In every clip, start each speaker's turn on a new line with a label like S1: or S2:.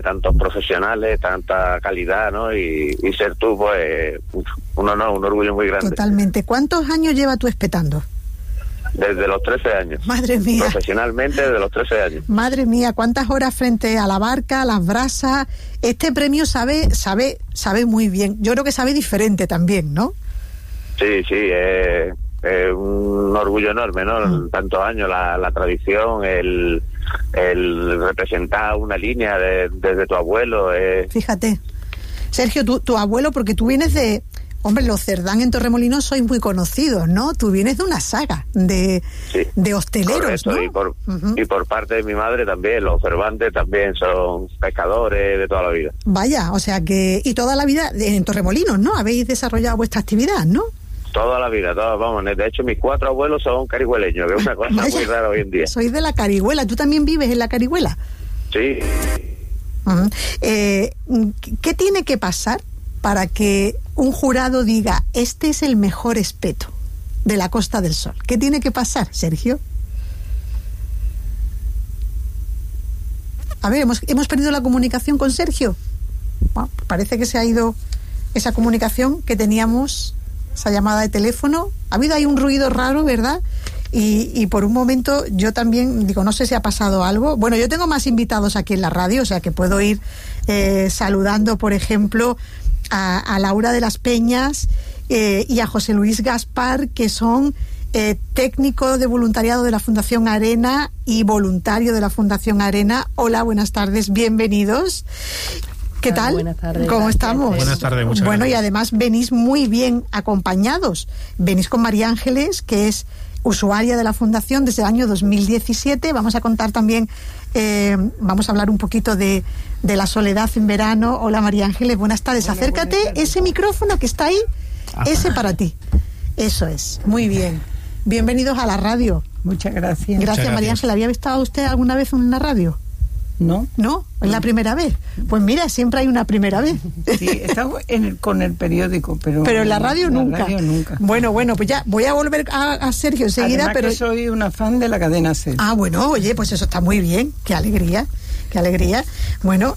S1: tantos profesionales, tanta calidad, ¿no? Y ser tú, pues, un honor, un orgullo muy grande.
S2: Totalmente. ¿Cuántos años lleva tú espetando?
S1: Desde los 13 años.
S2: Madre mía.
S1: Profesionalmente desde los 13 años.
S2: Madre mía, cuántas horas frente a la barca, a las brasas. Este premio sabe muy bien. Yo creo que sabe diferente también, ¿no?
S1: Sí, es un orgullo enorme, ¿no? Tantos años, la tradición, el representar una línea desde tu abuelo.
S2: Fíjate, Sergio, tu abuelo, porque tú vienes de... Hombre, los Cerdán en Torremolinos sois muy conocidos, ¿no? Tú vienes de una saga de hosteleros,
S1: correcto, ¿no? Y por parte de mi madre también, los Cervantes también son pescadores de toda la vida.
S2: Vaya, o sea que... Y toda la vida en Torremolinos, ¿no? Habéis desarrollado vuestra actividad, ¿no?
S1: Toda la vida, vamos. De hecho, mis 4 abuelos son carigüeleños, que es una cosa muy rara hoy en día.
S2: Sois de la Carigüela. ¿Tú también vives en la Carigüela?
S1: Sí.
S2: ¿Qué tiene que pasar para que un jurado diga, este es el mejor espeto de la Costa del Sol? ¿Qué tiene que pasar, Sergio? A ver, hemos perdido la comunicación con Sergio. Bueno, parece que se ha ido esa comunicación que teníamos, esa llamada de teléfono. Ha habido ahí un ruido raro, ¿verdad? Y por un momento yo también digo, no sé si ha pasado algo. Bueno, yo tengo más invitados aquí en la radio, o sea que puedo ir saludando, por ejemplo, a Laura de las Peñas y a José Luis Gaspar, que son técnico de voluntariado de la Fundación Arena y voluntario de la Fundación Arena. Hola, buenas tardes, bienvenidos. ¿Qué tal?
S3: Buenas tardes.
S2: ¿Cómo estamos?
S4: Buenas tardes, muchas gracias.
S2: Y además venís muy bien acompañados. Venís con María Ángeles, que es usuaria de la Fundación desde el año 2017. Vamos a contar también, vamos a hablar un poquito de la soledad en verano. Hola, María Ángeles, buenas tardes.
S3: Hola,
S2: acércate,
S3: buenas tardes.
S2: Ese micrófono que está ahí, ese para ti. Eso es, muy bien. Bienvenidos a la radio.
S3: Muchas gracias.
S2: Gracias, María Ángeles. ¿Había estado usted alguna vez en una radio?
S3: ¿No?
S2: ¿No? ¿Es la primera vez? Pues mira, siempre hay una primera vez.
S3: Sí, he estado con el periódico, pero
S2: en la radio nunca.
S3: Radio nunca.
S2: Bueno, pues ya voy a volver a Sergio enseguida.
S3: Además,
S2: pero
S3: que soy una fan de la cadena SER.
S2: Ah, bueno, oye, pues eso está muy bien. Qué alegría, qué alegría. Bueno,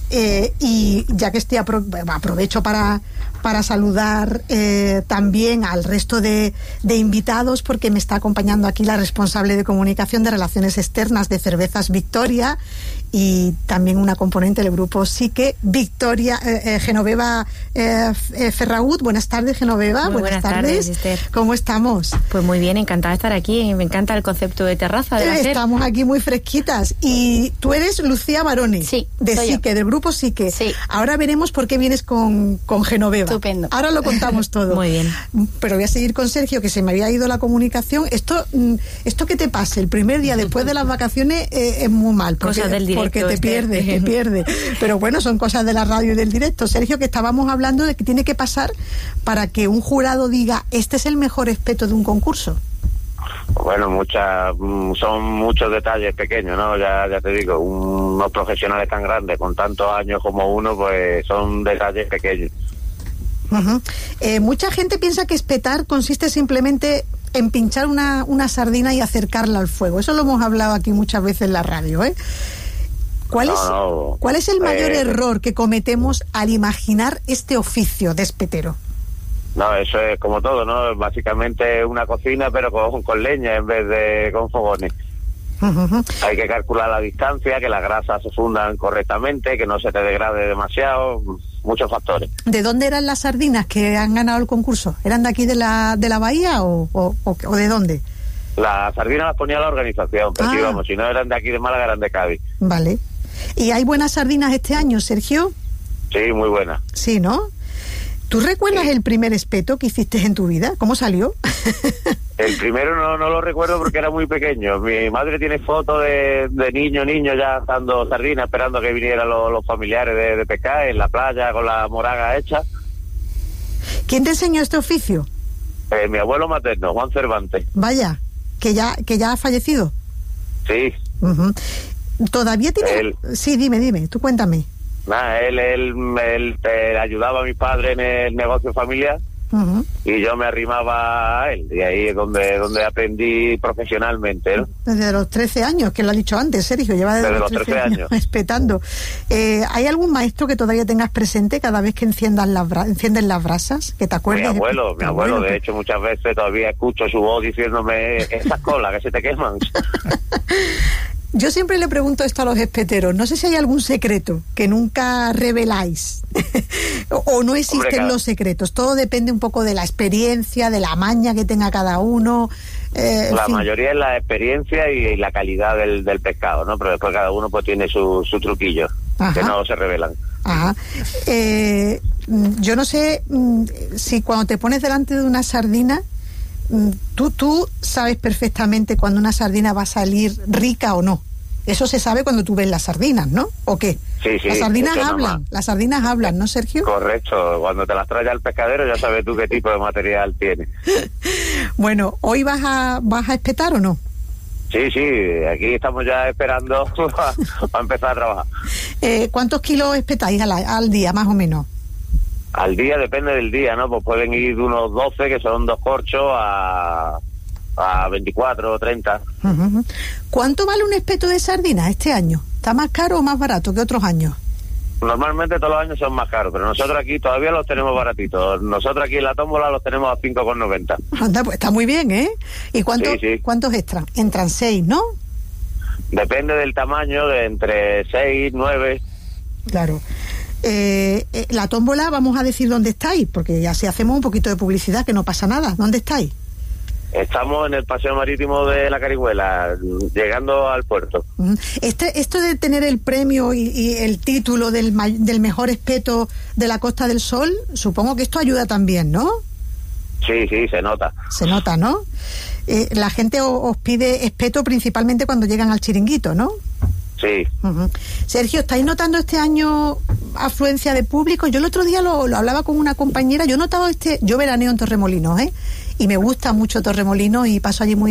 S2: y ya que estoy aprovecho para saludar también al resto de invitados, porque me está acompañando aquí la responsable de comunicación de Relaciones Externas de Cervezas Victoria, y también una componente del grupo Psique, Victoria, Genoveva Ferragut. Buenas tardes, Genoveva.
S5: Muy buenas tardes, Esther.
S2: ¿Cómo estamos?
S5: Pues muy bien, encantada de estar aquí. Me encanta el concepto de terraza de la SER.
S2: Estamos aquí muy fresquitas. Y tú eres Lucía Baroni.
S5: Sí,
S2: de Psique, del grupo Psique.
S5: Sí.
S2: Ahora veremos por qué vienes con Genoveva.
S5: Estupendo.
S2: Ahora lo contamos todo.
S5: Muy bien.
S2: Pero voy a seguir con Sergio, que se me había ido la comunicación. Esto que te pase el primer día después de las vacaciones es muy mal.
S5: Cosas del directo.
S2: Porque te pierdes. Pero bueno, son cosas de la radio y del directo. Sergio, que estábamos hablando de que tiene que pasar para que un jurado diga, este es el mejor espeto de un concurso.
S1: Bueno, son muchos detalles pequeños, ¿no? Ya te digo, unos profesionales tan grandes con tantos años como uno, pues son detalles pequeños.
S2: Uh-huh. Mucha gente piensa que espetar consiste simplemente en pinchar una sardina y acercarla al fuego. Eso lo hemos hablado aquí muchas veces en la radio, ¿eh? ¿Cuál es el mayor error que cometemos al imaginar este oficio de espetero?
S1: No, eso es como todo, ¿no? Básicamente una cocina, pero con leña en vez de con fogones. Uh-huh. Hay que calcular la distancia, que las grasas se fundan correctamente, que no se te degrade demasiado, muchos factores.
S2: ¿De dónde eran las sardinas que han ganado el concurso? ¿Eran de aquí de la bahía o de dónde?
S1: Las sardinas las ponía la organización, pero sí, vamos, si no eran de aquí de Málaga, eran de Cádiz.
S2: Vale. ¿Y hay buenas sardinas este año, Sergio?
S1: Sí, muy buenas.
S2: Sí, ¿no? ¿Tú recuerdas el primer espeto que hiciste en tu vida? ¿Cómo salió?
S1: El primero no lo recuerdo porque era muy pequeño. Mi madre tiene fotos de niño ya dando sardinas, esperando que vinieran los familiares de pescar en la playa con la moraga hecha.
S2: ¿Quién te enseñó este oficio?
S1: Mi abuelo materno, Juan Cervantes.
S2: Vaya, que ya ha fallecido.
S1: Sí.
S2: Uh-huh. ¿Todavía tiene...? Sí, dime, tú cuéntame.
S1: Él ayudaba a mi padre en el negocio familiar y yo me arrimaba a él, y ahí es donde aprendí profesionalmente, ¿no?
S2: Desde los 13 años, que lo ha dicho antes, Sergio, lleva desde los 13 años espetando. ¿Hay algún maestro que todavía tengas presente cada vez que encienden las brasas? ¿Que te acuerdas?
S1: Mi abuelo, de hecho, muchas veces todavía escucho su voz diciéndome, esas colas que se te queman.
S2: Yo siempre le pregunto esto a los espeteros, no sé si hay algún secreto que nunca reveláis o no existen los secretos, todo depende un poco de la experiencia, de la maña que tenga cada uno.
S1: La mayoría es la experiencia y la calidad del pescado, ¿no? Pero después cada uno pues tiene su truquillo, que no se revelan.
S2: Ajá. Yo no sé si cuando te pones delante de una sardina, tú sabes perfectamente cuando una sardina va a salir rica o no. Eso se sabe cuando tú ves las sardinas, ¿no? ¿O qué?
S1: Sí.
S2: Las sardinas hablan, ¿no, Sergio?
S1: Correcto, cuando te las trae al pescadero ya sabes tú qué tipo de material tiene.
S2: Bueno, ¿hoy vas a espetar o no?
S1: Sí, aquí estamos ya esperando para empezar a trabajar.
S2: ¿Cuántos kilos espetáis al día, más o menos?
S1: Al día depende del día, ¿no? Pues pueden ir de unos 12, que son 2 corchos, a 24 o 30.
S2: ¿Cuánto vale un espeto de sardinas este año? ¿Está más caro o más barato que otros años?
S1: Normalmente todos los años son más caros, pero nosotros aquí todavía los tenemos baratitos. Nosotros aquí en la tómbola los tenemos a 5,90.
S2: Anda, pues está muy bien, ¿eh? ¿Y cuántos extras? Entran 6, ¿no?
S1: Depende del tamaño, de entre 6, 9.
S2: Claro. La tómbola, vamos a decir dónde estáis, porque ya si hacemos un poquito de publicidad, que no pasa nada. ¿Dónde estáis?
S1: Estamos en el paseo marítimo de la Carihuela, llegando al puerto.
S2: Esto de tener el premio y el título del mejor espeto de la Costa del Sol, supongo que esto ayuda también, ¿no?
S1: Sí, se nota.
S2: Se nota, ¿no? La gente os pide espeto principalmente cuando llegan al chiringuito, ¿no?
S1: Sí.
S2: Sergio, ¿estáis notando este año afluencia de público? Yo el otro día lo hablaba con una compañera, yo he notado yo veraneo en Torremolinos, y me gusta mucho Torremolinos y paso allí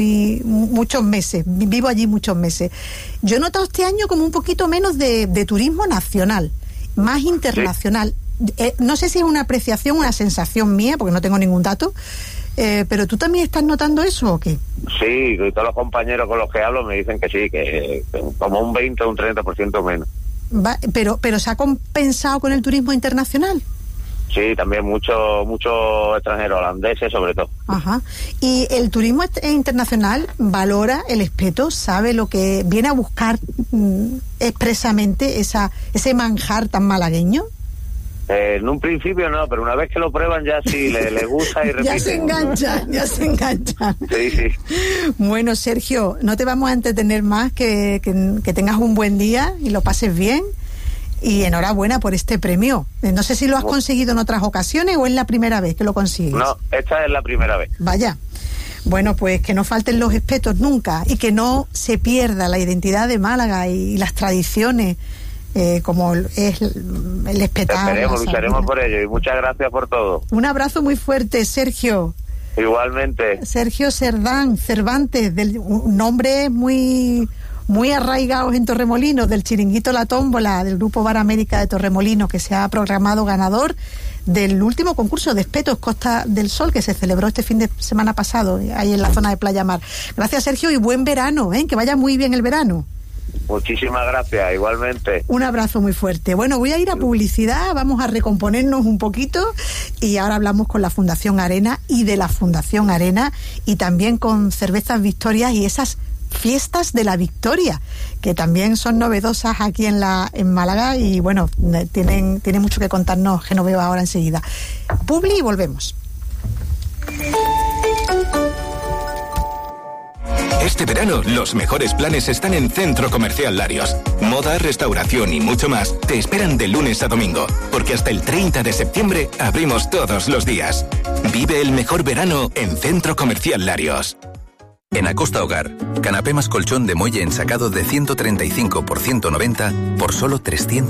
S2: muchos meses, vivo allí muchos meses. Yo he notado este año como un poquito menos de turismo nacional, más internacional. Sí. No sé si es una apreciación, una sensación mía, porque no tengo ningún dato, pero ¿tú también estás notando eso o qué?
S1: Sí, y todos los compañeros con los que hablo me dicen que sí, que como un 20 o un 30% menos.
S2: Pero ¿se ha compensado con el turismo internacional?
S1: Sí, también mucho extranjero, holandeses sobre todo.
S2: Ajá. ¿Y el turismo internacional valora el espeto? ¿Sabe lo que viene a buscar expresamente ese manjar tan malagueño?
S1: En un principio no, pero una vez que lo prueban ya sí le gusta y repiten.
S2: Ya se enganchan.
S1: Sí.
S2: Bueno, Sergio, no te vamos a entretener más, que tengas un buen día y lo pases bien. Y enhorabuena por este premio. No sé si lo has conseguido en otras ocasiones o es la primera vez que lo consigues.
S1: No, esta es la primera vez.
S2: Vaya. Bueno, pues que no falten los espetos nunca y que no se pierda la identidad de Málaga y las tradiciones, como es el espetar.
S1: Lucharemos por ello y muchas gracias por todo.
S2: Un abrazo muy fuerte, Sergio.
S1: Igualmente.
S2: Sergio Cervantes, un nombre muy arraigados en Torremolinos, del Chiringuito La Tómbola, del Grupo Bar América de Torremolinos, que se ha proclamado ganador del último concurso de espetos Costa del Sol, que se celebró este fin de semana pasado, ahí en la zona de Playa Mar. Gracias, Sergio, y buen verano, que vaya muy bien el verano.
S1: Muchísimas gracias, igualmente.
S2: Un abrazo muy fuerte. Bueno, voy a ir a publicidad, vamos a recomponernos un poquito y ahora hablamos con la Fundación Arena y de la Fundación Arena y también con Cervezas Victorias y esas fiestas de la Victoria, que también son novedosas aquí en Málaga y bueno, tiene mucho que contarnos Genoveva ahora enseguida. Publi y volvemos.
S4: Este verano, los mejores planes están en Centro Comercial Larios. Moda, restauración y mucho más te esperan de lunes a domingo, porque hasta el 30 de septiembre abrimos todos los días. Vive el mejor verano en Centro Comercial Larios.
S6: En Acosta Hogar, canapé más colchón de muelle ensacado de 135 por 190 por solo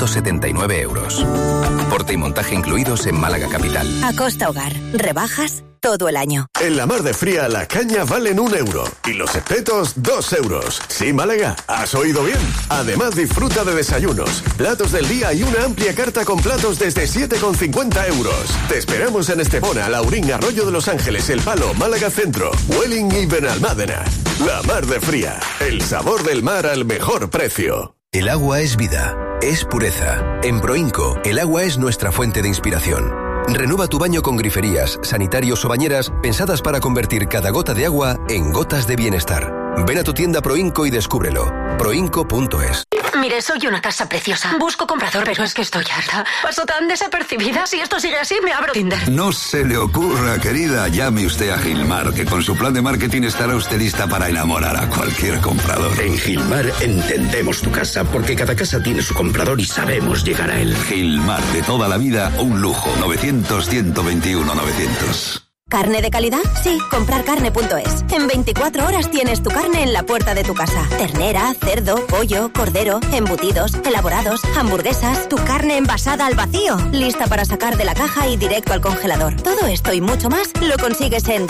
S6: 379 euros. Porte y montaje incluidos en Málaga Capital.
S7: Acosta Hogar. Rebajas todo el año.
S8: En la Mar de Fría la caña valen €1 y los espetos €2. Sí, Málaga, has oído bien. Además disfruta de desayunos, platos del día y una amplia carta con platos desde 7,50 €. Te esperamos en Estepona, Laurín, Arroyo de los Ángeles, El Palo, Málaga Centro, Welling y Benalmádena. La Mar de Fría, el sabor del mar al mejor precio.
S9: El agua es vida, es pureza. En Proinco, el agua es nuestra fuente de inspiración. Renueva tu baño con griferías, sanitarios o bañeras pensadas para convertir cada gota de agua en gotas de bienestar. Ven a tu tienda Proinco y descúbrelo. Proinco.es.
S10: Mire, soy una casa preciosa. Busco comprador, pero es que estoy harta. Paso tan desapercibida. Si esto sigue así, me abro Tinder.
S11: No se le ocurra, querida. Llame usted a Gilmar, que con su plan de marketing estará usted lista para enamorar a cualquier comprador.
S12: En Gilmar entendemos tu casa, porque cada casa tiene su comprador y sabemos llegar a él.
S11: Gilmar, de toda la vida, un lujo. 900-121-900.
S7: ¿Carne de calidad? Sí, comprarcarne.es. En 24 horas tienes tu carne en la puerta de tu casa. Ternera, cerdo, pollo, cordero, embutidos, elaborados, hamburguesas, tu carne envasada al vacío, lista para sacar de la caja y directo al congelador. Todo esto y mucho más lo consigues en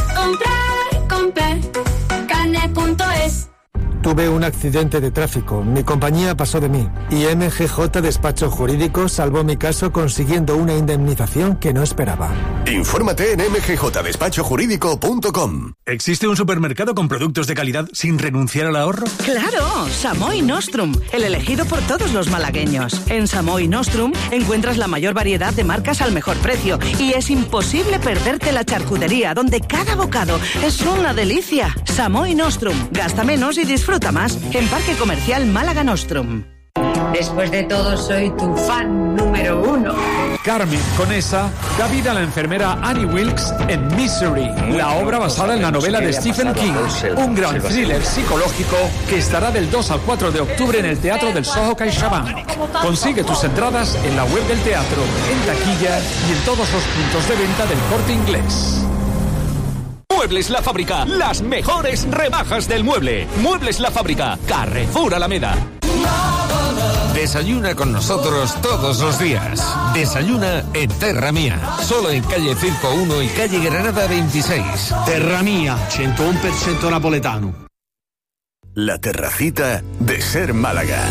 S13: comprarcarne.es.
S14: Tuve un accidente de tráfico, mi compañía pasó de mí y MGJ Despacho Jurídico salvó mi caso consiguiendo una indemnización que no esperaba.
S8: Infórmate en mgjjurídico.com.
S15: ¿Existe un supermercado con productos de calidad sin renunciar al ahorro?
S16: ¡Claro! Samoy Nostrum, el elegido por todos los malagueños. En Samoy Nostrum encuentras la mayor variedad de marcas al mejor precio y es imposible perderte la charcutería, donde cada bocado es una delicia. Samoy Nostrum, gasta menos y disfruta más en Parque Comercial Málaga Nostrum.
S17: Después de todo, soy tu fan número 1.
S18: Carmen Conesa da vida a la enfermera Annie Wilkes en Misery, la obra basada en la novela de Stephen King, un gran thriller psicológico que estará del 2 al 4 de octubre en el Teatro del Soho CaixaBank. Consigue tus entradas en la web del teatro, en taquilla y en todos los puntos de venta del Corte Inglés.
S19: Muebles La Fábrica, las mejores rebajas del mueble. Muebles La Fábrica, Carrefour Alameda.
S20: Desayuna con nosotros todos los días. Desayuna en Terra Mía. Solo en calle Circo 1 y calle Granada 26.
S21: Terra Mía, 101% napoletano.
S8: La terracita de Ser Málaga.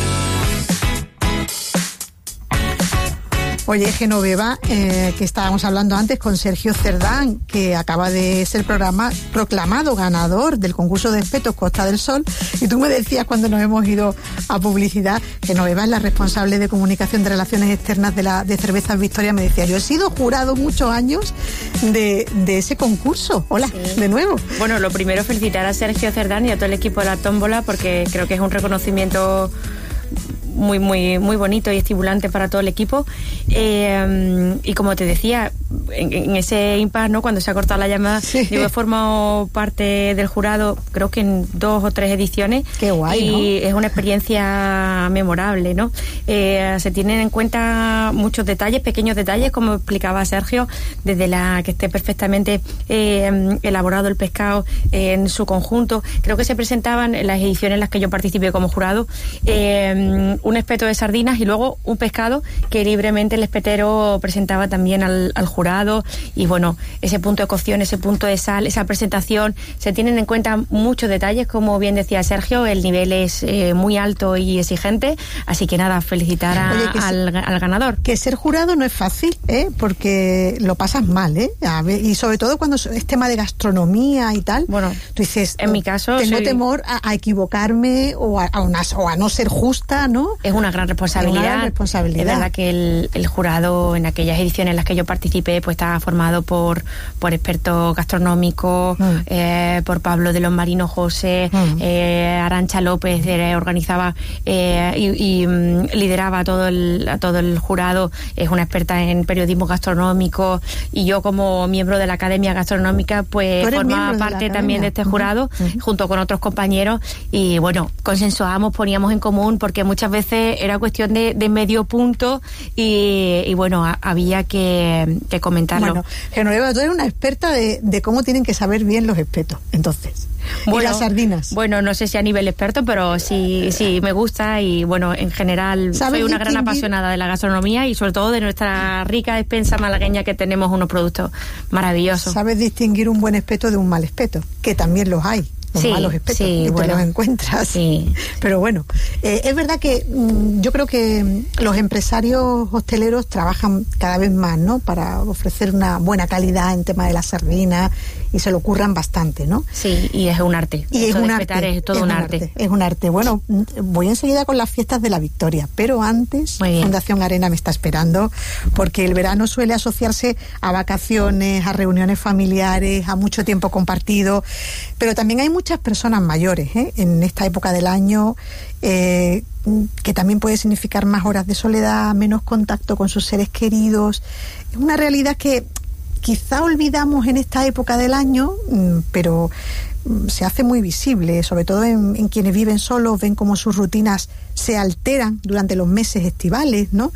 S2: Oye, Genoveva, que estábamos hablando antes con Sergio Cerdán, que acaba de ser proclamado ganador del concurso de espetos Costa del Sol, y tú me decías cuando nos hemos ido a publicidad, Genoveva es la responsable de comunicación de relaciones externas de Cervezas Victoria, me decía, yo he sido jurado muchos años de ese concurso. Hola, sí. De nuevo.
S5: Bueno, lo primero, felicitar a Sergio Cerdán y a todo el equipo de la tómbola, porque creo que es un reconocimiento muy bonito y estimulante para todo el equipo, y como te decía, en ese impasse, ¿no?, cuando se ha cortado la llamada, sí. Yo he formado parte del jurado, creo que en 2 o 3 ediciones.
S2: Qué guay,
S5: y
S2: ¿no?
S5: Es una experiencia memorable, ¿no? Se tienen en cuenta muchos detalles, pequeños detalles, como explicaba Sergio, desde la que esté perfectamente elaborado el pescado en su conjunto. Creo que se presentaban en las ediciones en las que yo participé como jurado un espeto de sardinas y luego un pescado que libremente el espetero presentaba también al jurado, y bueno, ese punto de cocción, ese punto de sal, esa presentación, se tienen en cuenta muchos detalles, como bien decía Sergio, el nivel es muy alto y exigente, así que nada, felicitar al ganador.
S2: Que ser jurado no es fácil, porque lo pasas mal, y sobre todo cuando es tema de gastronomía y tal.
S5: Bueno,
S2: tú dices,
S5: en mi caso
S2: tengo temor a equivocarme o a no ser justa, ¿no?
S5: Es una gran responsabilidad. Es verdad que el jurado en aquellas ediciones en las que yo participé pues estaba formado por expertos gastronómicos, por Pablo de los Marinos José, Arantxa López organizaba y lideraba a todo el jurado. Es una experta en periodismo gastronómico, y yo como miembro de la Academia Gastronómica pues formaba parte también de este jurado, junto con otros compañeros, y bueno, consensuábamos, poníamos en común, porque muchas veces veces era cuestión de medio punto y bueno, había que comentarlo.
S2: Bueno, Genoveva, tú eres una experta de cómo tienen que saber bien los espetos, entonces.
S5: Bueno,
S2: y las sardinas.
S5: Bueno, no sé si a nivel experto, pero sí me gusta y bueno, en general soy una gran apasionada de la gastronomía y sobre todo de nuestra rica despensa malagueña, que tenemos unos productos maravillosos.
S2: ¿Sabes distinguir un buen espeto de un mal espeto? Que también los hay. Los malos espetos, y te los encuentras.
S5: Sí.
S2: Pero bueno, es verdad que yo creo que los empresarios hosteleros trabajan cada vez más, ¿no? Para ofrecer una buena calidad en tema de la sardina, y se lo curran bastante, ¿no?
S5: Sí, y es un arte.
S2: Y es un arte.
S5: Es todo un arte.
S2: Es un arte. Bueno, voy enseguida con las fiestas de la Victoria, pero antes Fundación Arena me está esperando, porque el verano suele asociarse a vacaciones, a reuniones familiares, a mucho tiempo compartido, pero también hay muchas personas mayores en esta época del año, que también puede significar más horas de soledad, menos contacto con sus seres queridos. Es una realidad que quizá olvidamos en esta época del año, pero se hace muy visible, sobre todo en quienes viven solos, ven cómo sus rutinas se alteran durante los meses estivales, ¿no?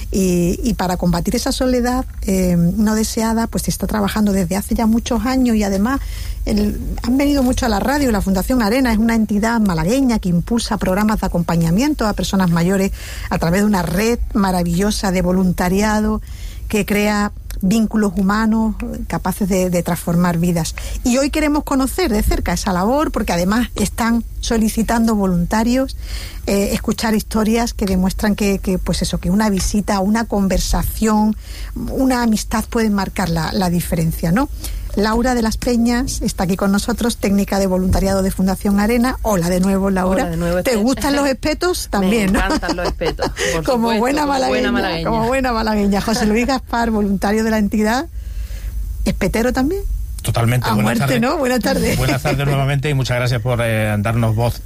S2: Y para combatir esa soledad no deseada, pues se está trabajando desde hace ya muchos años, y además han venido mucho a la radio. La Fundación Arena es una entidad malagueña que impulsa programas de acompañamiento a personas mayores a través de una red maravillosa de voluntariado que crea vínculos humanos capaces de transformar vidas. Y hoy queremos conocer de cerca esa labor, porque además están solicitando voluntarios, escuchar historias que demuestran que pues eso, que una visita, una conversación, una amistad pueden marcar la diferencia, ¿no? Laura de las Peñas está aquí con nosotros, técnica de voluntariado de Fundación Arena. Hola de nuevo, Laura.
S3: Hola de nuevo.
S2: ¿Te gustan los espetos? También,
S3: me encantan los espetos,
S2: como buena malagueña. Como buena malagueña. José Luis Gaspar, voluntario de la entidad, ¿espetero también?
S22: Totalmente.
S2: A muerte, tardes. ¿No? Buenas tardes.
S22: Buenas tardes nuevamente, y muchas gracias por darnos voz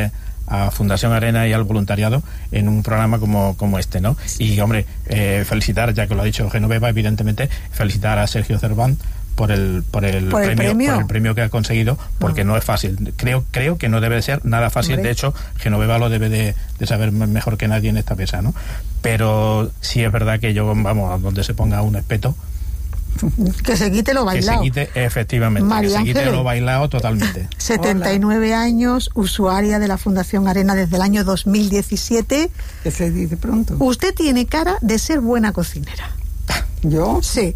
S22: a Fundación Arena y al voluntariado en un programa como este, ¿no? Y, hombre, felicitar, ya que lo ha dicho Genoveva, evidentemente, felicitar a Sergio Cerván por el premio que ha conseguido, porque no es fácil. Creo que no debe de ser nada fácil. Hombre. De hecho, Genoveva lo debe de saber mejor que nadie en esta mesa, ¿no? Pero sí es verdad que yo, vamos, a donde se ponga un espeto,
S2: que se quite lo bailado.
S22: Que se quite, efectivamente. María que se quite lo bailado totalmente.
S2: 79 años, usuaria de la Fundación Arena desde el año 2017.
S23: Que se dice pronto.
S2: Usted tiene cara de ser buena cocinera.
S23: ¿Yo?
S2: Sí.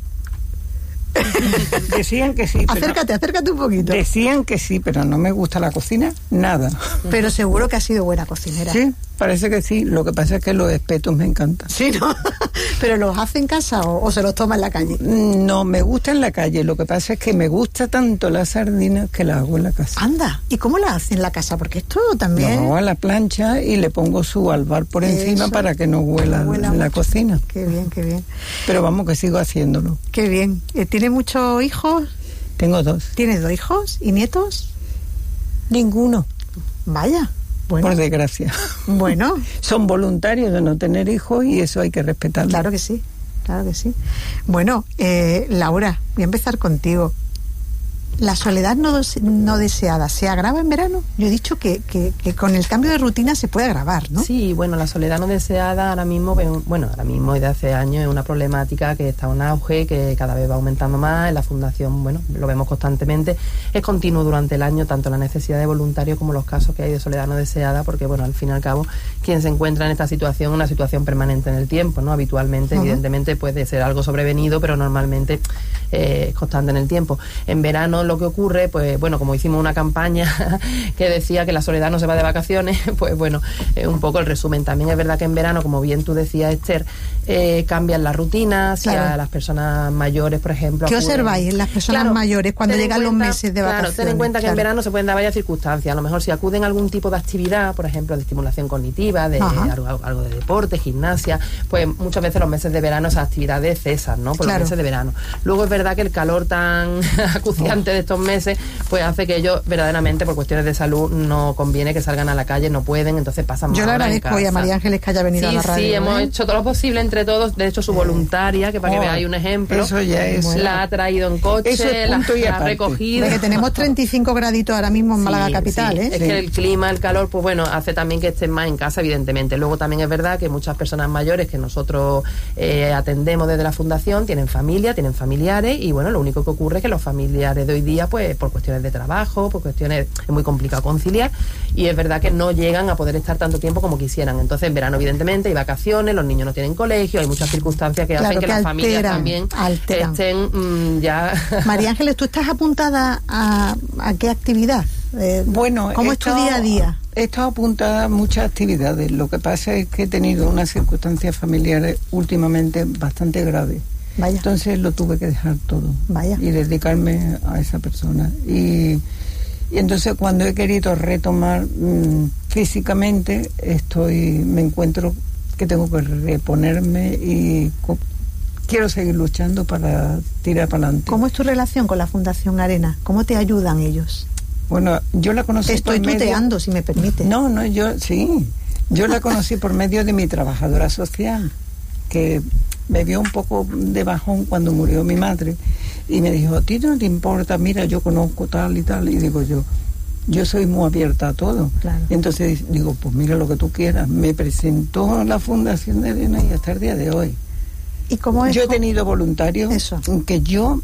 S23: Decían que sí.
S2: Acércate un poquito.
S23: Decían que sí, pero no me gusta la cocina, nada.
S2: Pero seguro que ha sido buena cocinera.
S23: Sí, parece que sí. Lo que pasa es que los espetos me encantan.
S2: Sí, ¿no? ¿Pero los hace en casa o se los toma en la calle?
S23: No, me gusta en la calle. Lo que pasa es que me gusta tanto la sardina que la hago en la casa.
S2: Anda, ¿y cómo la hace en la casa? Porque esto también...
S23: Lo hago a la plancha y le pongo su albar por encima para que no huela la cocina.
S2: Qué bien, qué bien.
S23: Pero vamos, que sigo haciéndolo.
S2: Qué bien. ¿Tiene muchos hijos?
S23: Tengo 2.
S2: ¿Tienes 2 hijos? ¿Y nietos?
S23: Ninguno.
S2: Vaya. Bueno.
S23: Por desgracia.
S2: Bueno.
S23: Son voluntarios de no tener hijos y eso hay que respetarlo.
S2: Claro que sí, claro que sí. Bueno, Laura, voy a empezar contigo. ¿La soledad no deseada se agrava en verano? Yo he dicho que con el cambio de rutina se puede agravar, ¿no?
S3: Sí, bueno, la soledad no deseada ahora mismo desde hace años es una problemática que está en auge, que cada vez va aumentando más. En la Fundación, bueno, lo vemos constantemente. Es continuo durante el año, tanto la necesidad de voluntarios como los casos que hay de soledad no deseada, porque, bueno, al fin y al cabo, quien se encuentra en esta situación, una situación permanente en el tiempo, ¿no? Habitualmente, evidentemente, puede ser algo sobrevenido, pero normalmente es constante en el tiempo. En verano, lo que ocurre, pues bueno, como hicimos una campaña que decía que la soledad no se va de vacaciones, pues bueno, un poco el resumen. También es verdad que en verano, como bien tú decías, Esther, cambian las rutinas, claro. Si a las personas mayores, por ejemplo...
S2: ¿Qué observáis en las personas mayores cuando llegan los meses de vacaciones?
S3: Claro, ten en cuenta que en verano se pueden dar varias circunstancias. A lo mejor si acuden a algún tipo de actividad, por ejemplo, de estimulación cognitiva, de algo de deporte, gimnasia, pues muchas veces los meses de verano esas actividades cesan, ¿no? Por los meses de verano. Luego es verdad que el calor tan acuciante de estos meses, pues hace que ellos verdaderamente por cuestiones de salud no conviene que salgan a la calle, no pueden, entonces pasan más
S2: horas en casa. Yo le agradezco hoy a María Ángeles que haya venido a la radio.
S3: Sí, hemos hecho todo lo posible entre todos. De hecho, su voluntaria, que para que veáis un ejemplo,
S23: eso ya es,
S3: la ha traído en coche, la ha recogido.
S2: De que tenemos 35 graditos ahora mismo en Málaga capital,
S3: Es que el clima, el calor, pues bueno, hace también que estén más en casa, evidentemente. Luego también es verdad que muchas personas mayores que nosotros atendemos desde la fundación tienen familia, tienen familiares, y bueno, lo único que ocurre es que los familiares de hoy día, pues por cuestiones de trabajo, por cuestiones, es muy complicado conciliar, y es verdad que no llegan a poder estar tanto tiempo como quisieran. Entonces en verano evidentemente hay vacaciones, los niños no tienen colegio, hay muchas circunstancias que hacen que las familias también estén ya...
S2: María Ángeles, ¿tú estás apuntada a qué actividad?
S23: Bueno,
S2: ¿cómo es tu día a día?
S23: He estado apuntada a muchas actividades. Lo que pasa es que he tenido unas circunstancias familiares últimamente bastante graves.
S2: Vaya.
S23: Entonces lo tuve que dejar todo.
S2: Vaya.
S23: Y dedicarme a esa persona. Y entonces cuando he querido retomar físicamente, me encuentro que tengo que reponerme y quiero seguir luchando para tirar para adelante.
S2: ¿Cómo es tu relación con la Fundación Arena? ¿Cómo te ayudan ellos?
S23: Bueno, yo la conocí.
S2: Te estoy tuteando, si me permite.
S23: No, yo la conocí por medio de mi trabajadora social, que me vio un poco de bajón cuando murió mi madre, y me dijo, ¿a ti no te importa? Mira, yo conozco tal y tal, y digo yo soy muy abierta a todo.
S2: Claro.
S23: Y entonces digo, pues mira lo que tú quieras. Me presentó la Fundación de Arena y hasta el día de hoy.
S2: ¿Y cómo es?
S23: Yo he tenido voluntarios que yo...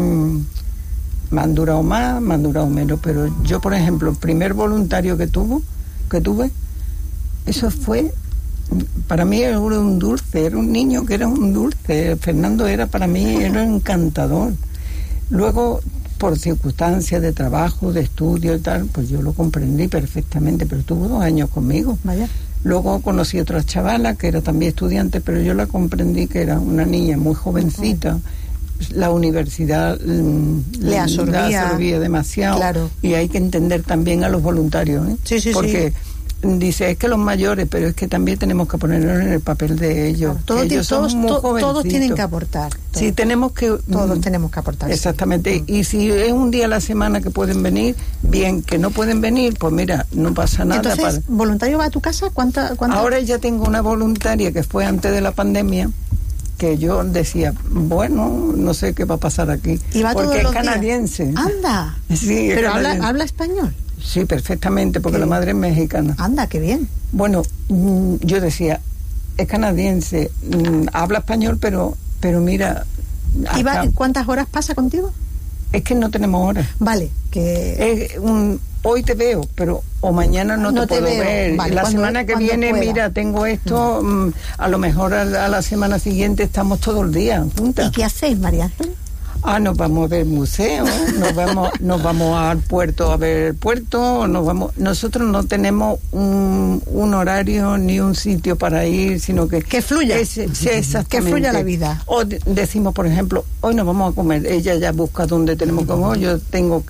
S23: me han durado más, me han durado menos, pero yo, por ejemplo, el primer voluntario que tuve, eso fue, para mí era un dulce, era un niño que era un dulce. Fernando para mí era encantador. Luego, por circunstancias de trabajo, de estudio y tal, pues yo lo comprendí perfectamente, pero tuvo 2 años conmigo.
S2: Vaya.
S23: Luego conocí a otra chavala que era también estudiante, pero yo la comprendí que era una niña muy jovencita. La universidad
S2: le absorbía
S23: demasiado,
S2: claro.
S23: Y hay que entender también a los voluntarios,
S2: Sí,
S23: porque dice, es que los mayores, pero es que también tenemos que ponernos en el papel de ellos.
S2: Todos tienen que aportar.
S23: Sí,
S2: todos tenemos que aportar.
S23: Exactamente. Y si es un día a la semana que pueden venir, bien. Que no pueden venir, pues mira, no pasa nada.
S2: Entonces, ¿voluntario va a tu casa? ¿Cuánta?
S23: Ahora ya tengo una voluntaria que fue antes de la pandemia, que yo decía, bueno, no sé qué va a pasar aquí, porque es canadiense.
S2: Días. Anda.
S23: Sí,
S2: pero habla español.
S23: Sí, perfectamente, porque la madre es mexicana.
S2: Anda, qué bien.
S23: Bueno, yo decía, es canadiense, habla español, pero mira...
S2: ¿Cuántas horas pasa contigo?
S23: Es que no tenemos horas.
S2: Vale, que...
S23: hoy te veo, pero o mañana no te puedo ver.
S2: Vale,
S23: la semana que viene, pueda. Mira, tengo esto, a lo mejor a la semana siguiente estamos todo el día juntas.
S2: ¿Y qué hacéis, María Ángeles?
S23: Nos vamos a ver museos, nos vamos al puerto a ver el puerto, nosotros no tenemos un horario ni un sitio para ir, sino que
S2: fluya.
S23: Que
S2: fluya la vida.
S23: O decimos, por ejemplo, hoy nos vamos a comer, ella ya busca dónde tenemos que comer,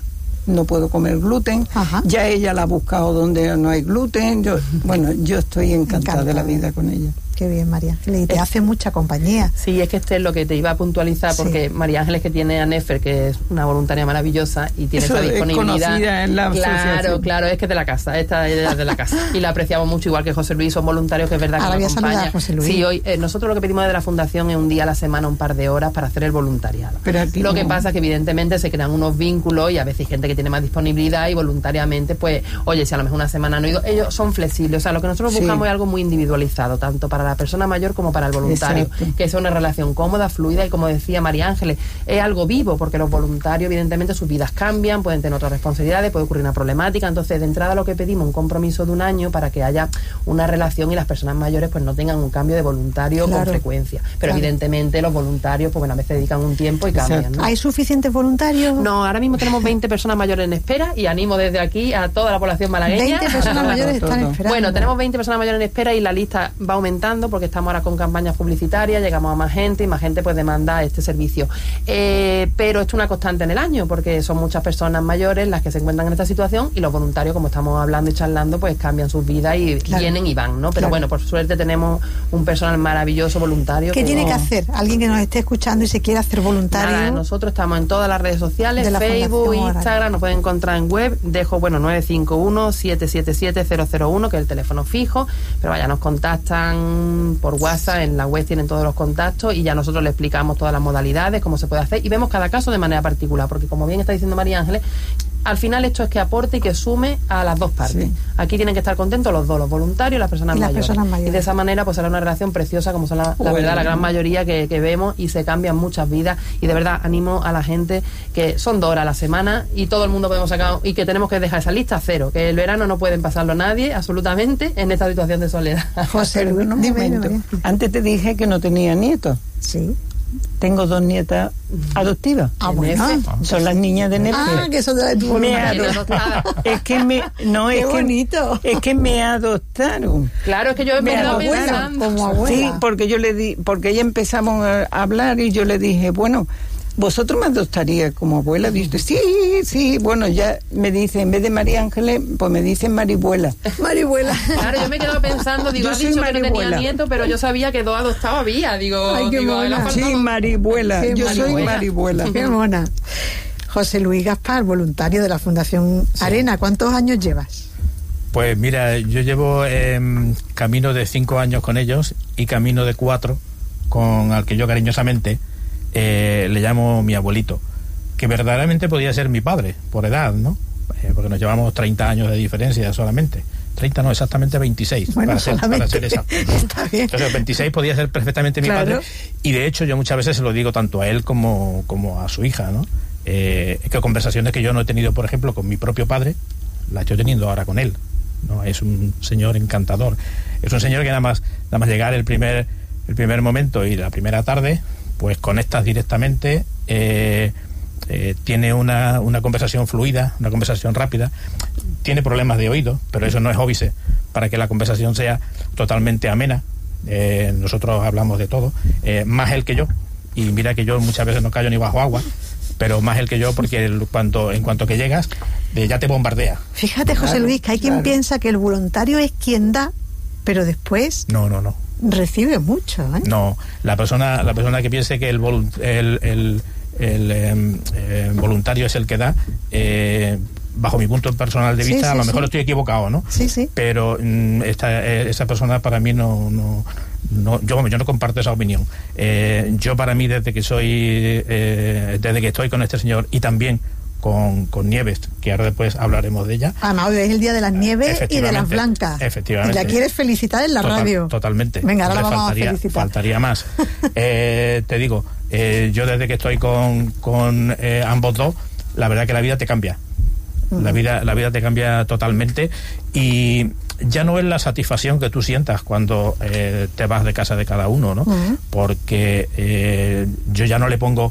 S23: no puedo comer gluten.
S2: Ajá.
S23: Ya ella la ha buscado donde no hay gluten. Yo estoy encantada de la vida con ella.
S2: Qué bien, María Ángeles, y te hace mucha compañía.
S3: Sí, es que es lo que te iba a puntualizar, porque María Ángeles, que tiene a Nefer, que es una voluntaria maravillosa y tiene esa disponibilidad.
S23: En la
S3: claro, es que es de la casa, esta es de la casa. Y la apreciamos mucho, igual que José Luis, son voluntarios que es verdad que nos acompañan.
S2: José Luis.
S3: Sí, hoy nosotros lo que pedimos desde la Fundación es un día a la semana, un par de horas para hacer el voluntariado.
S23: Pero aquí
S3: lo que pasa es que evidentemente se crean unos vínculos y a veces hay gente que tiene más disponibilidad y voluntariamente, pues, oye, si a lo mejor una semana no he ido, ellos son flexibles. O sea, lo que nosotros buscamos es algo muy individualizado, tanto para la persona mayor como para el voluntario. Exacto. Que sea una relación cómoda, fluida, y como decía María Ángeles, es algo vivo, porque los voluntarios evidentemente sus vidas cambian, pueden tener otras responsabilidades, puede ocurrir una problemática. Entonces, de entrada lo que pedimos un compromiso de 1 año para que haya una relación y las personas mayores pues no tengan un cambio de voluntario con frecuencia. Pero evidentemente los voluntarios pues bueno, a veces dedican un tiempo y cambian, ¿no?
S2: ¿Hay suficientes voluntarios?
S3: No, ahora mismo tenemos 20 personas mayores mayores en espera y animo desde aquí a toda la población malagueña.
S2: 20 personas mayores están esperando.
S3: Bueno, tenemos 20 personas mayores en espera y la lista va aumentando porque estamos ahora con campañas publicitarias, llegamos a más gente y más gente pues demanda este servicio. Pero esto es una constante en el año porque son muchas personas mayores las que se encuentran en esta situación y los voluntarios, como estamos hablando y charlando, pues cambian sus vidas y vienen y van, ¿no? Pero bueno, por suerte tenemos un personal maravilloso, voluntario.
S2: ¿Qué tiene que hacer alguien que nos esté escuchando y se quiera hacer voluntario?
S3: Nada, nosotros estamos en todas las redes sociales, Facebook, Instagram, nos pueden encontrar en web. Dejo, 951-777-001, que es el teléfono fijo, pero vaya, nos contactan por WhatsApp, en la web tienen todos los contactos y ya nosotros les explicamos todas las modalidades, cómo se puede hacer y vemos cada caso de manera particular, porque como bien está diciendo María Ángeles, al final esto es que aporte y que sume a las dos partes. Sí. Aquí tienen que estar contentos los dos, los voluntarios y las personas mayores. Y de esa manera pues será una relación preciosa, como son la verdad, la gran mayoría que vemos, y se cambian muchas vidas. Y de verdad animo a la gente que son 2 horas a la semana y todo el mundo podemos sacar, y que tenemos que dejar esa lista cero, que el verano no pueden pasarlo nadie, absolutamente, en esta situación de soledad.
S23: José, un momento. Antes te dije que no tenía nietos.
S2: Sí.
S23: Tengo 2 nietas adoptivas.
S2: Bueno.
S23: Son las niñas de Nefe.
S2: Que son de tu
S23: Es que me... No,
S2: Qué bonito.
S23: Es que me adoptaron.
S3: Claro, es que yo he estado pensando.
S2: Como abuela.
S23: Sí, porque yo le di... Porque ya empezamos a hablar y yo le dije, bueno... ¿Vosotros me adoptaríais como abuela? Dice, sí, bueno, ya me dice, en vez de María Ángeles, pues me dicen Maribuela.
S2: Maribuela.
S3: Claro, yo me he quedado pensando, digo, has dicho que no tenía nieto, pero yo sabía que 2 adoptados había, digo...
S2: Ay, qué mona.
S23: Sí, Maribuela, yo soy Maribuela.
S2: Qué mona. José Luis Gaspar, voluntario de la Fundación Arena, ¿cuántos años llevas?
S22: Pues mira, yo llevo camino de 5 años con ellos y camino de 4 con al que yo cariñosamente... le llamo mi abuelito, que verdaderamente podía ser mi padre, por edad, ¿no? Porque nos llevamos 30 años de diferencia solamente. 30 no, exactamente 26,
S2: bueno,
S22: para ser exacto.
S2: Está bien.
S22: Entonces 26 podía ser perfectamente mi padre, y de hecho yo muchas veces se lo digo tanto a él como a su hija, ¿no? Que conversaciones que yo no he tenido, por ejemplo, con mi propio padre, las estoy teniendo ahora con él, ¿no? Es un señor encantador, es un señor que nada más llegar el primer momento y la primera tarde, pues conectas directamente, tiene una conversación fluida, una conversación rápida, tiene problemas de oído, pero eso no es óbice para que la conversación sea totalmente amena. Nosotros hablamos de todo, más él que yo, y mira que yo muchas veces no callo ni bajo agua, pero más él que yo, porque en cuanto que llegas, ya te bombardea.
S2: Fíjate, José Luis, que hay quien piensa que el voluntario es quien da, pero después...
S22: No.
S2: Recibe mucho, ¿eh?
S22: No, la persona que piense que el voluntario es el que da, bajo mi punto personal de vista, a lo mejor estoy equivocado, ¿no?
S2: Sí.
S22: Pero esa persona para mí yo no comparto esa opinión. Yo para mí desde que estoy con este señor, y también con Nieves, que ahora después hablaremos de ella.
S2: Además, hoy es el día de las nieves y de las blancas.
S22: Efectivamente.
S2: Y la quieres felicitar en la radio.
S22: Totalmente.
S2: Venga, ahora la vamos a felicitar.
S22: Faltaría más. Te digo, yo desde que estoy con ambos dos, la verdad que la vida te cambia. La vida te cambia totalmente, y ya no es la satisfacción que tú sientas cuando te vas de casa de cada uno, ¿no? Porque yo ya no pongo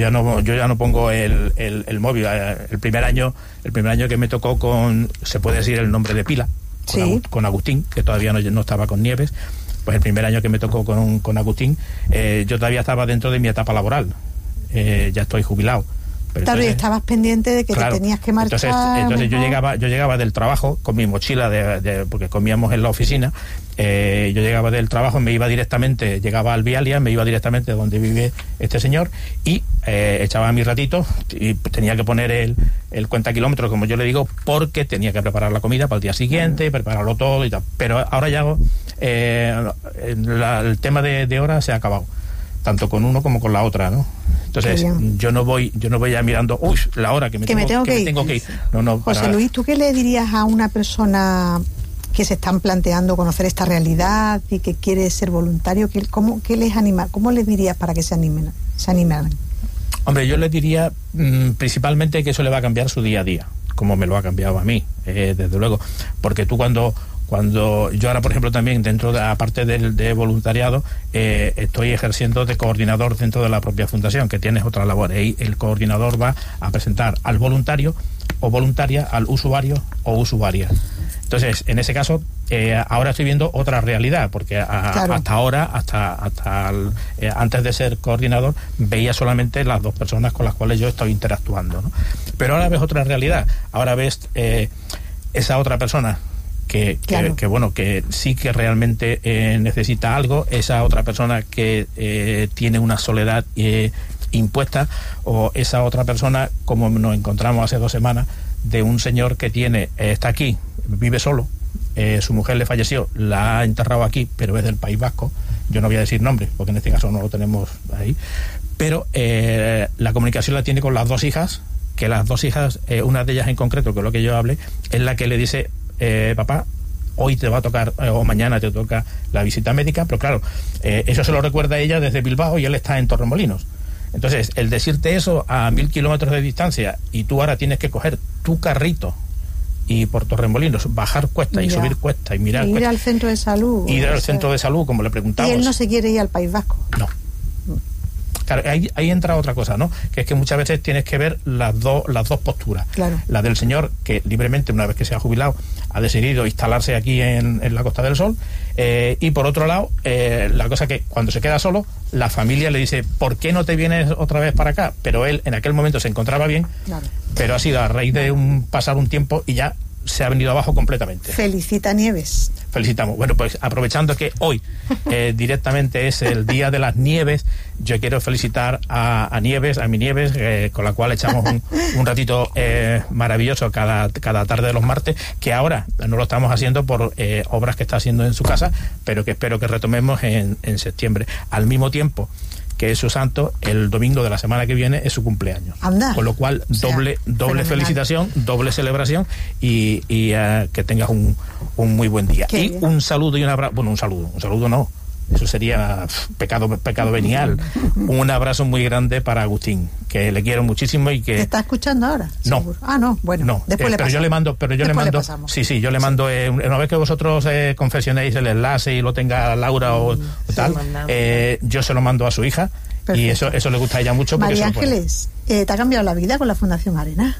S22: el móvil. El primer año que me tocó se puede decir el nombre de pila, con Agustín, que todavía no estaba con Nieves. Pues el primer año que me tocó con Agustín, yo todavía estaba dentro de mi etapa laboral, ya estoy jubilado. Pero
S2: claro, entonces, y estabas pendiente de que te tenías que marchar.
S22: Entonces yo llegaba del trabajo con mi mochila, porque comíamos en la oficina. Yo llegaba del trabajo y llegaba al Vialia, me iba directamente a donde vive este señor, y echaba mi ratito, y tenía que poner el cuenta kilómetros, como yo le digo, porque tenía que preparar la comida para el día siguiente, prepararlo todo y tal. Pero ahora ya el tema de horas se ha acabado, tanto con uno como con la otra, ¿no? Entonces yo no voy ya mirando la hora que me tengo que ir. No,
S2: José Luis, ¿tú qué le dirías a una persona que se están planteando conocer esta realidad y que quiere ser voluntario? ¿Qué les anima? ¿Cómo les dirías para que se animen?
S22: Hombre, yo les diría principalmente que eso le va a cambiar su día a día, como me lo ha cambiado a mí, desde luego, porque tú cuando Cuando yo ahora, por ejemplo, también dentro de la parte de voluntariado, estoy ejerciendo de coordinador dentro de la propia fundación, que tienes otra labor. Ahí el coordinador va a presentar al voluntario o voluntaria, al usuario o usuaria. Entonces, en ese caso, ahora estoy viendo otra realidad, porque hasta ahora, antes de ser coordinador, veía solamente las dos personas con las cuales yo estoy interactuando, ¿no? Pero ahora ves otra realidad. Ahora ves esa otra persona que sí que realmente necesita algo, esa otra persona que tiene una soledad impuesta, o esa otra persona, como nos encontramos hace 2 semanas, de un señor que está aquí, vive solo, su mujer le falleció, la ha enterrado aquí, pero es del País Vasco. Yo no voy a decir nombre, porque en este caso no lo tenemos ahí, pero la comunicación la tiene con las 2 hijas, que las 2 hijas, una de ellas en concreto, que es lo que yo hablé, es la que le dice: papá, hoy te va a tocar, o mañana te toca la visita médica, pero claro, eso se lo recuerda a ella desde Bilbao y él está en Torremolinos. Entonces, el decirte eso a 1000 kilómetros de distancia, y tú ahora tienes que coger tu carrito y por Torremolinos bajar cuesta y subir cuesta y mirar
S2: ir al centro de salud.
S22: Ir al centro de salud, como le preguntamos.
S2: Y él no se quiere ir al País Vasco.
S22: No. Claro, ahí entra otra cosa, ¿no? Que es que muchas veces tienes que ver las dos posturas.
S2: Claro.
S22: La del señor, que libremente, una vez que se ha jubilado, ha decidido instalarse aquí en la Costa del Sol, y por otro lado, la cosa que cuando se queda solo, la familia le dice: ¿por qué no te vienes otra vez para acá? Pero él en aquel momento se encontraba bien, claro, pero ha sido a raíz de pasar un tiempo y ya se ha venido abajo completamente.
S2: Felicita Nieves.
S22: Felicitamos. Bueno, pues aprovechando que hoy directamente es el Día de las Nieves, yo quiero felicitar a Nieves, a mi Nieves, con la cual echamos un ratito maravilloso cada tarde de los martes, que ahora no lo estamos haciendo por obras que está haciendo en su casa, pero que espero que retomemos en septiembre. Al mismo tiempo que es su santo, el domingo de la semana que viene es su cumpleaños.
S2: Anda.
S22: Con lo cual, doble felicitación, doble celebración, y que tengas un muy buen día.
S2: Qué
S22: y
S2: bien.
S22: Un saludo y un abrazo. Bueno, un saludo no. Eso sería pecado venial. Un abrazo muy grande para Agustín, que le quiero muchísimo y que...
S2: ¿Te está escuchando ahora?
S22: No.
S2: ¿Seguro? No, bueno,
S22: no,
S2: después le
S22: pero
S2: pasamos.
S22: yo le mando, yo le mando, una vez que vosotros confeccionéis el enlace y lo tenga Laura o tal, yo se lo mando a su hija. Perfecto. Y eso le gusta a ella mucho.
S2: María Ángeles, ¿te ha cambiado la vida con la Fundación Arena?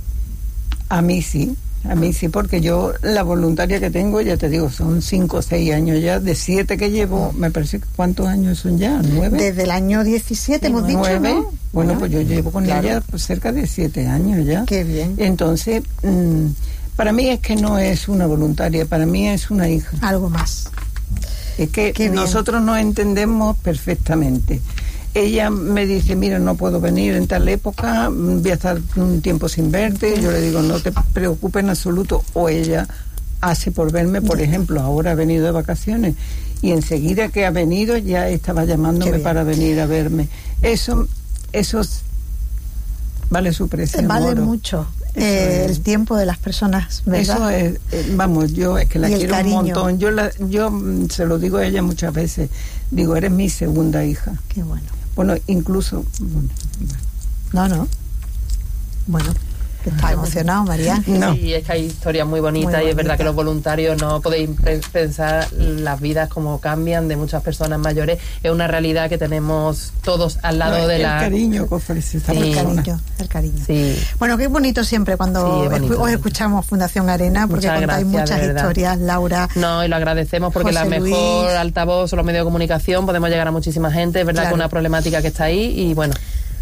S23: A mí sí, porque yo la voluntaria que tengo, ya te digo, son 5 o 6 años ya, de 7 que llevo, me parece que ¿cuántos años son ya? 9.
S2: Desde el año 17 hemos dicho,
S23: 9.
S2: ¿no?
S23: Bueno, pues yo llevo con ella pues, cerca de 7 años ya.
S2: Qué bien.
S23: Entonces, para mí es que no es una voluntaria, para mí es una hija.
S2: Algo más.
S23: Es que nosotros nos entendemos perfectamente. Ella me dice: mira, no puedo venir en tal época, voy a estar un tiempo sin verte. Yo le digo: no te preocupes en absoluto. O ella hace por verme, por ejemplo, ahora ha venido de vacaciones y enseguida que ha venido ya estaba llamándome para venir a verme. Eso vale su precio.
S2: Vale mucho. El tiempo de las personas, ¿verdad?
S23: Eso es, vamos, yo es que la quiero un montón. Yo se lo digo a ella muchas veces. Digo: eres mi segunda hija.
S2: Qué bueno.
S23: Bueno, incluso...
S2: No. Bueno, está emocionado, María.
S23: No.
S3: Sí, es que hay historias muy bonitas, y es verdad que los voluntarios no podéis pensar las vidas como cambian de muchas personas mayores. Es una realidad que tenemos todos al lado de la...
S23: El cariño que ofrece esta persona.
S2: El cariño.
S3: Sí.
S2: Bueno, qué bonito siempre cuando os escuchamos Fundación Arena, porque contáis muchas historias, Laura.
S3: No, y lo agradecemos porque
S2: José
S3: la mejor
S2: Luis.
S3: Altavoz son los medios de comunicación, podemos llegar a muchísima gente, es verdad que es una problemática que está ahí, y bueno.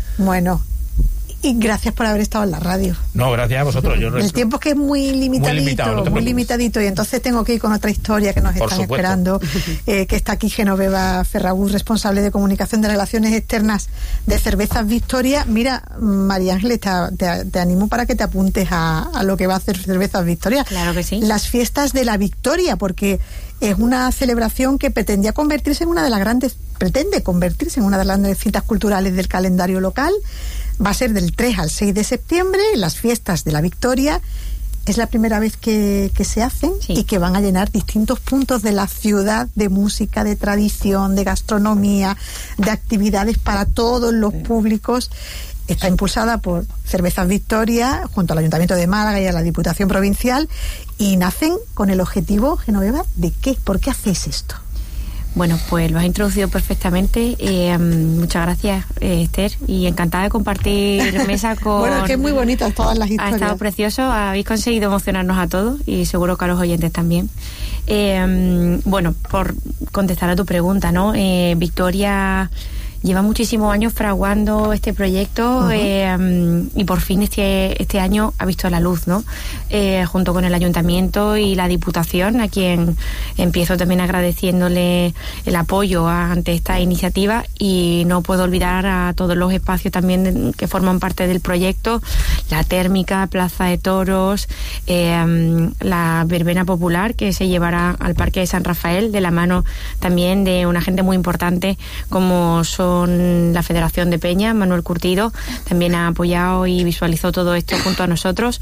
S2: Y gracias por haber estado en la radio.
S22: No, gracias a vosotros.
S2: El tiempo es que es muy limitadito, y entonces tengo que ir con otra historia que nos están esperando, que está aquí Genoveva Ferragut, responsable de comunicación de relaciones externas de Cervezas Victoria. Mira, María Ángeles, te animo para que te apuntes a lo que va a hacer Cervezas Victoria.
S5: Claro que sí.
S2: Las fiestas de la Victoria, porque es una celebración que pretende convertirse en una de las grandes citas culturales del calendario local. Va a ser del 3 al 6 de septiembre, las fiestas de la Victoria. Es la primera vez que se hacen, y que van a llenar distintos puntos de la ciudad de música, de tradición, de gastronomía, de actividades para todos los públicos. está impulsada por Cervezas Victoria, junto al Ayuntamiento de Málaga y a la Diputación Provincial, y nacen con el objetivo, Genoveva, ¿de qué? ¿Por qué hacéis esto?
S5: Bueno, pues lo has introducido perfectamente. Muchas gracias, Esther, y encantada de compartir mesa con...
S2: Bueno, es que es muy bonita todas las historias.
S5: Ha estado precioso, habéis conseguido emocionarnos a todos y seguro que a los oyentes también. Bueno, por contestar a tu pregunta, ¿no? Victoria lleva muchísimos años fraguando este proyecto y por fin este año ha visto la luz, ¿no? Junto con el Ayuntamiento y la Diputación, a quien empiezo también agradeciéndole el apoyo ante esta iniciativa, y no puedo olvidar a todos los espacios también que forman parte del proyecto: la térmica, Plaza de Toros, la verbena popular que se llevará al Parque de San Rafael, de la mano también de una gente muy importante como son la Federación de Peña. Manuel Curtido también ha apoyado y visualizó todo esto junto a nosotros.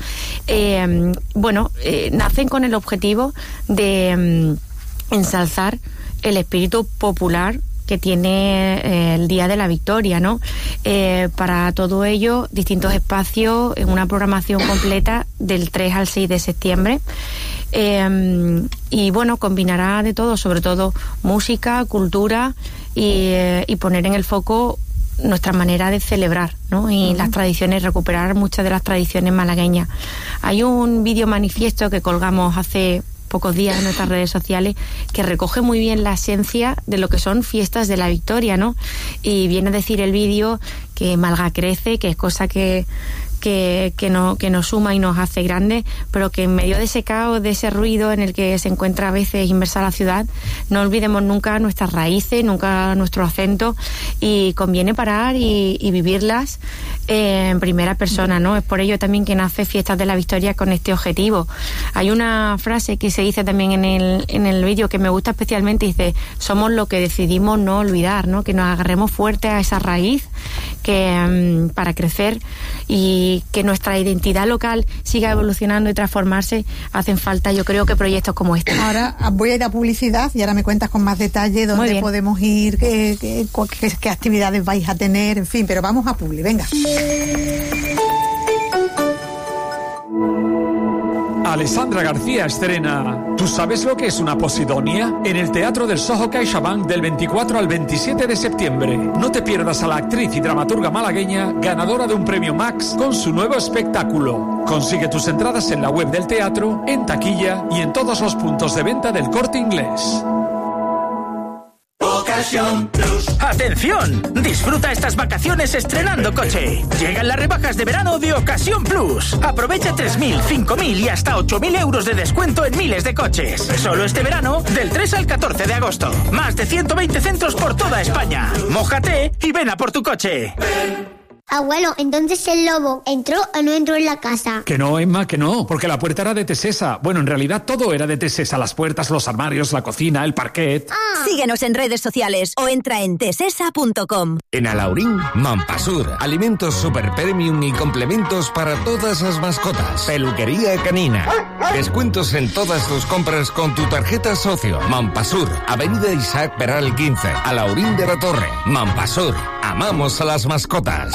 S5: Nacen con el objetivo de ensalzar el espíritu popular que tiene el Día de la Victoria, ¿no? Para todo ello, distintos espacios en una programación completa del 3 al 6 de septiembre. Y bueno, combinará de todo, sobre todo música, cultura y poner en el foco nuestra manera de celebrar, ¿no? Y las tradiciones, recuperar muchas de las tradiciones malagueñas. Hay un vídeo manifiesto que colgamos hace pocos días en nuestras redes sociales que recoge muy bien la esencia de lo que son fiestas de la Victoria, ¿no? Y viene a decir el vídeo que Málaga crece, que es cosa que nos suma y nos hace grandes, pero que en medio de ese caos, de ese ruido en el que se encuentra a veces inmersa la ciudad, no olvidemos nunca nuestras raíces, nunca nuestro acento, y conviene parar y vivirlas en primera persona, ¿no? Es por ello también que nace Fiestas de la Victoria con este objetivo. Hay una frase que se dice también en el vídeo que me gusta especialmente, dice: somos lo que decidimos no olvidar, ¿no? Que nos agarremos fuerte a esa raíz que para crecer y que nuestra identidad local siga evolucionando y transformarse. Hacen falta, yo creo, que proyectos como este.
S2: Ahora voy a ir a publicidad y ahora me cuentas con más detalle dónde podemos ir, qué actividades vais a tener, en fin, pero vamos a Publi, venga.
S18: Alessandra García estrena ¿Tú sabes lo que es una posidonia? En el Teatro del Soho CaixaBank del 24 al 27 de septiembre. No te pierdas a la actriz y dramaturga malagueña ganadora de un premio Max con su nuevo espectáculo. Consigue tus entradas en la web del teatro, en taquilla y en todos los puntos de venta del Corte Inglés.
S1: Ocasión Plus. ¡Atención! Disfruta estas vacaciones estrenando coche. Llegan las rebajas de verano de Ocasión Plus. Aprovecha 3.000, 5.000 y hasta 8.000 euros de descuento en miles de coches. Solo este verano, del 3 al 14 de agosto. Más de 120 centros por toda España. Mójate y ven a por tu coche.
S4: Abuelo, entonces el lobo ¿entró o no entró en la casa?
S18: Que no, Emma, que no, porque la puerta era de Tesesa. Bueno, en realidad todo era de Tesesa: las puertas, los armarios, la cocina, el parquet.
S7: Síguenos en redes sociales o entra en tesesa.com.
S20: En Alaurín, Mampasur, alimentos super premium y complementos para todas las mascotas. Peluquería canina. Descuentos en todas tus compras con tu tarjeta socio. Mampasur, Avenida Isaac Peral 15, Alaurín de la Torre. Mampasur, amamos a las mascotas.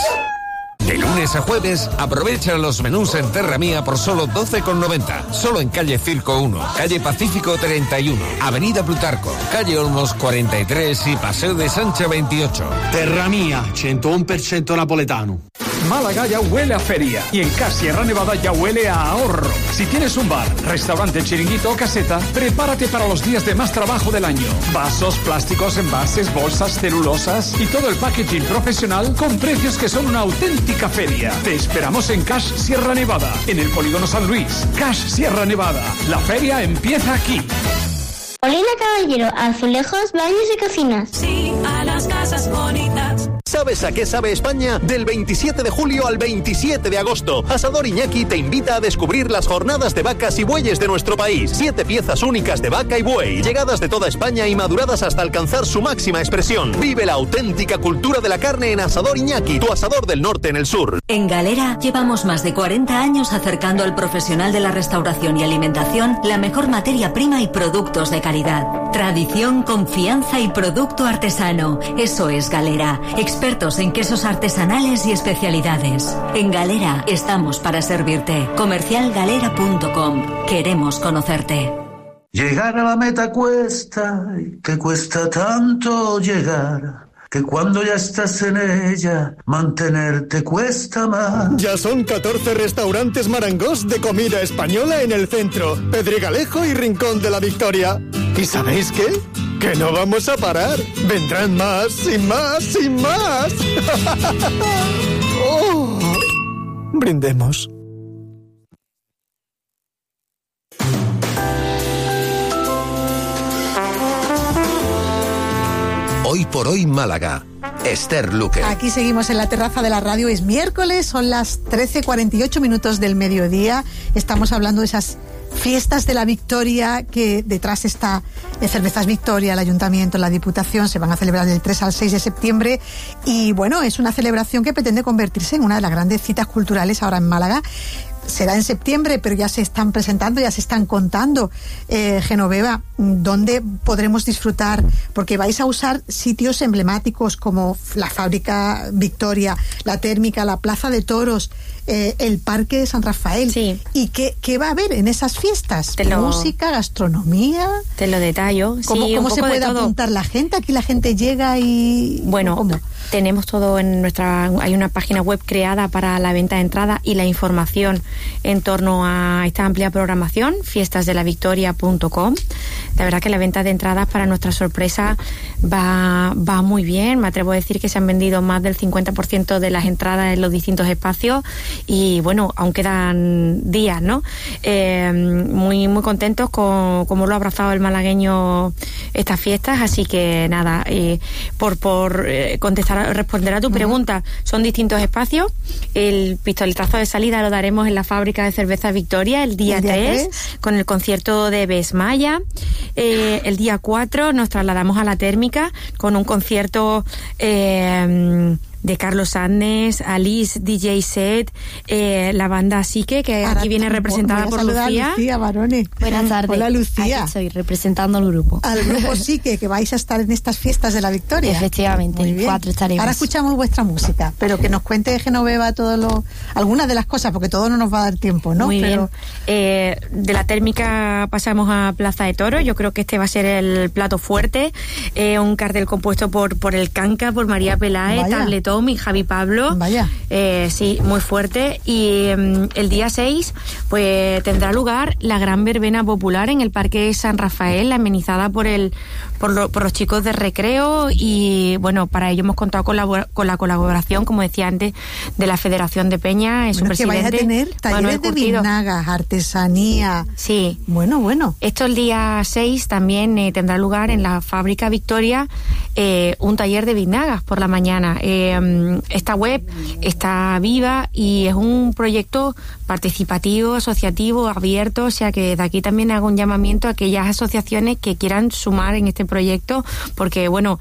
S20: De lunes a jueves, aprovecha los menús en Terra Mía por solo 12,90. Solo en calle Circo 1, calle Pacífico 31, avenida Plutarco, calle Olmos 43 y Paseo de Sancha 28.
S21: Terra Mía, 101% napoletano.
S18: Málaga ya huele a feria y en CAS Sierra Nevada ya huele a ahorro. Si tienes un bar, restaurante, chiringuito o caseta, prepárate para los días de más trabajo del año. Vasos, plásticos, envases, bolsas, celulosas y todo el packaging profesional con precios que son una auténtica feria. Te esperamos en CAS Sierra Nevada, en el Polígono San Luis. CAS Sierra Nevada, la feria empieza aquí.
S4: Olina Caballero, azulejos, baños y cocinas.
S13: Sí, a las casas bonitas.
S6: ¿Sabes a qué sabe España? Del 27 de julio al 27 de agosto, Asador Iñaki te invita a descubrir las jornadas de vacas y bueyes de nuestro país. 7 piezas únicas de vaca y buey, llegadas de toda España y maduradas hasta alcanzar su máxima expresión. Vive la auténtica cultura de la carne en Asador Iñaki, tu asador del norte en el sur.
S24: En Galera llevamos más de 40 años acercando al profesional de la restauración y alimentación la mejor materia prima y productos de calidad. Tradición, confianza y producto artesano. Eso es Galera. Expertos expertos en quesos artesanales y especialidades. En Galera estamos para servirte. Comercialgalera.com. Queremos conocerte.
S9: Llegar a la meta cuesta, y que cuesta tanto llegar, que cuando ya estás en ella, mantenerte cuesta más.
S10: Ya son 14 restaurantes Marangós de comida española en el centro, Pedregalejo y Rincón de la Victoria. ¿Y sabéis qué? Que no vamos a parar. Vendrán más y más y más. Oh. Brindemos.
S11: Hoy por hoy Málaga. Esther Luque.
S2: Aquí seguimos en la terraza de la radio. Es miércoles, son las 13:48 del mediodía. Estamos hablando de esas fiestas de la Victoria, que detrás está Cervezas Victoria, el Ayuntamiento, la Diputación. Se van a celebrar del 3 al 6 de septiembre. Y bueno, es una celebración que pretende convertirse en una de las grandes citas culturales ahora en Málaga. Será en septiembre, pero ya se están presentando, ya se están contando. Genoveva, ¿dónde podremos disfrutar? Porque vais a usar sitios emblemáticos como la Fábrica Victoria, la Térmica, la Plaza de Toros, el Parque de San Rafael.
S5: Sí.
S2: ¿Y qué va a haber en esas fiestas? Música, gastronomía.
S5: Te lo detallo.
S2: ¿Cómo se puede apuntar la gente? Aquí la gente llega y...
S5: Bueno, ¿cómo? Tenemos todo en nuestra... Hay una página web creada para la venta de entrada y la información en torno a esta amplia programación, fiestasdelavictoria.com. La verdad que la venta de entradas, para nuestra sorpresa, va muy bien. Me atrevo a decir que se han vendido más del 50% de las entradas en los distintos espacios y bueno, aún quedan días, ¿no? Muy contentos con cómo lo ha abrazado el malagueño estas fiestas, así que nada, por responder a tu pregunta, son distintos espacios. El pistoletazo de salida lo daremos en la fábrica de cerveza Victoria el día 3 con el concierto de Besmaya. El día 4 nos trasladamos a la Térmica con un concierto de Carlos Andes, Alice, DJ Set, la banda Psique, que aquí viene representada por Lucía.
S2: Lucía Barone.
S12: Buenas tardes.
S2: Hola, Lucía.
S12: Aquí estoy representando al grupo.
S2: Al grupo Psique, que vais a estar en estas fiestas de la Victoria.
S12: Efectivamente, el 4 estaremos.
S2: Ahora escuchamos vuestra música, pero que nos cuente Genoveva algunas de las cosas, porque todo no nos va a dar tiempo, ¿no?
S5: Muy bien. De la Térmica pasamos a Plaza de Toros. Yo creo que este va a ser el plato fuerte. Un cartel compuesto por el Canca, por María Peláez, Tabletón y Javi Pablo.
S2: Vaya.
S5: Sí, muy fuerte. Y el día 6 pues tendrá lugar la gran verbena popular en el Parque San Rafael, amenizada por los chicos de recreo, y bueno, para ello hemos contado con la colaboración, como decía antes, de la Federación de Peña, en su presidente.
S2: Que vais a tener talleres de biznagas, artesanía.
S5: Sí.
S2: Bueno.
S5: Esto el día 6 también tendrá lugar en la Fábrica Victoria, un taller de biznagas por la mañana. Esta web está viva y es un proyecto participativo, asociativo, abierto, o sea que de aquí también hago un llamamiento a aquellas asociaciones que quieran sumar en este proyecto, porque bueno,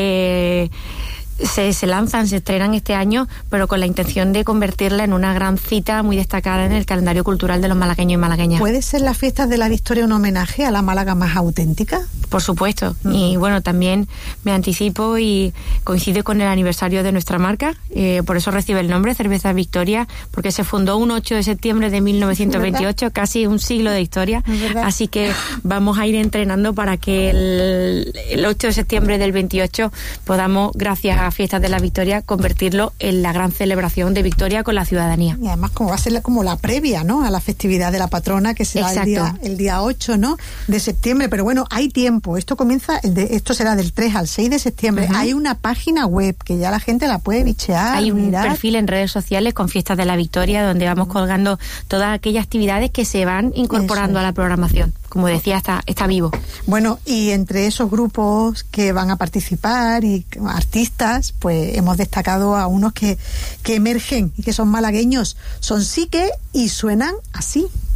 S5: se estrenan este año, pero con la intención de convertirla en una gran cita muy destacada en el calendario cultural de los malagueños y malagueñas.
S2: ¿Puede ser las fiestas de la Victoria un homenaje a la Málaga más auténtica?
S5: Por supuesto. Y bueno, también me anticipo y coincide con el aniversario de nuestra marca, por eso recibe el nombre Cerveza Victoria, porque se fundó un 8 de septiembre de 1928, casi un siglo de historia, así que vamos a ir entrenando para que el 8 de septiembre del 28 podamos, gracias a Fiestas de la Victoria, convertirlo en la gran celebración de Victoria con la ciudadanía.
S2: Y además como va a ser como la previa, ¿no?, a la festividad de la patrona, que será el día 8, ¿no?, de septiembre. Pero bueno, hay tiempo. Esto esto será del 3 al 6 de septiembre. Hay una página web que ya la gente la puede bichear.
S5: Hay un
S2: mirar.
S5: perfil en redes sociales con Fiestas de la Victoria, donde vamos colgando todas aquellas actividades que se van incorporando a la programación. Como decía, está vivo.
S2: Bueno, y entre esos grupos que van a participar y artistas, pues hemos destacado a unos que emergen y que son malagueños. Son Psique y suenan así.